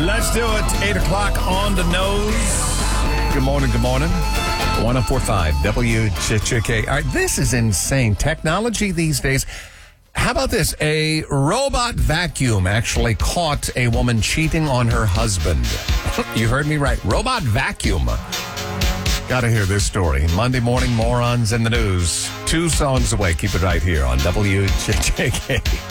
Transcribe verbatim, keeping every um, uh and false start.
Let's do it. eight o'clock on the nose. Good morning, good morning. one oh four point five W J K. All right, this is insane. Technology these days. How about this? A robot vacuum actually caught a woman cheating on her husband. You heard me right. Robot vacuum. Gotta hear this story. Monday morning, morons in the news. Two songs away. Keep it right here on W J K.